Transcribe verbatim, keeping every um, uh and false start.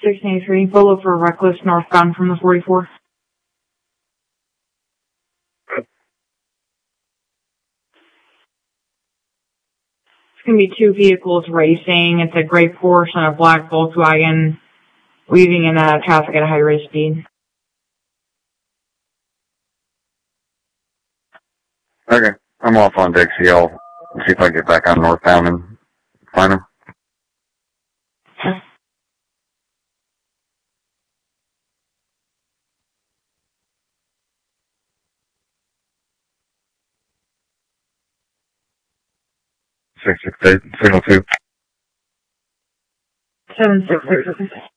sixteen eighty-three, follow for reckless northbound from the forty-four. It's going to be two vehicles racing. It's a gray Porsche and a black Volkswagen weaving in uh, traffic at a high rate of speed. Okay, I'm off on Dixie. I'll see if I can get back on northbound and find him. six six eight, signal two. seven six six.